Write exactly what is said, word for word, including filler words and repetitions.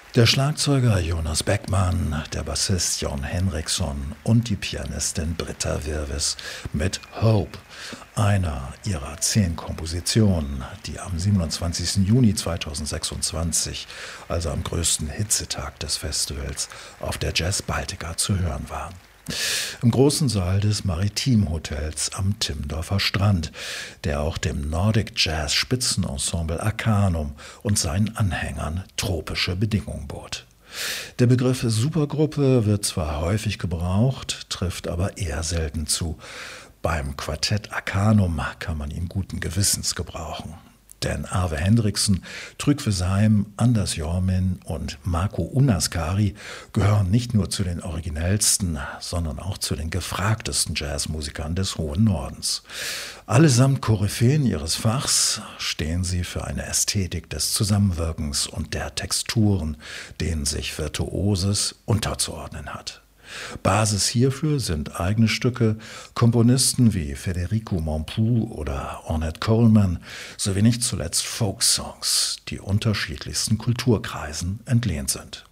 Der Schlagzeuger Jonas Beckmann, der Bassist Jon Henriksson und die Pianistin Britta Wirvis mit Hope, einer ihrer zehn Kompositionen, die am siebenundzwanzigsten Juni zweitausendsechsundzwanzig, also am größten Hitzetag des Festivals, auf der Jazz Baltica zu hören waren. Im großen Saal des Maritim Hotels am Timmendorfer Strand, der auch dem Nordic Jazz Spitzenensemble Arcanum und seinen Anhängern tropische Bedingungen bot. Der Begriff Supergruppe wird zwar häufig gebraucht, trifft aber eher selten zu. Beim Quartett Arcanum kann man ihn guten Gewissens gebrauchen. Denn Arve Hendriksen, Trygve Seim, Anders Jormin und Marco Unaskari gehören nicht nur zu den originellsten, sondern auch zu den gefragtesten Jazzmusikern des hohen Nordens. Allesamt Koryphäen ihres Fachs stehen sie für eine Ästhetik des Zusammenwirkens und der Texturen, denen sich Virtuoses unterzuordnen hat. Basis hierfür sind eigene Stücke, Komponisten wie Federico Mompou oder Ornette Coleman sowie nicht zuletzt Folksongs, die unterschiedlichsten Kulturkreisen entlehnt sind.